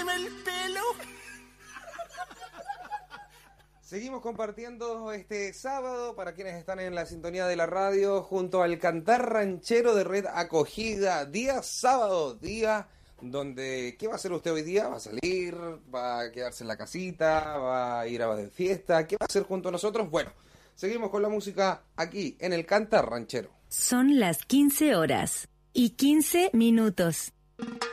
tomándome el pelo. Seguimos compartiendo este sábado para quienes están en la sintonía de la radio junto al Cantar Ranchero de Red Acogida. Día sábado, día donde... ¿Qué va a hacer usted hoy día? ¿Va a salir? ¿Va a quedarse en la casita? ¿Va a ir a de fiesta? ¿Qué va a hacer junto a nosotros? Bueno, seguimos con la música aquí en el Cantar Ranchero. Son las 15 horas y 15 minutos.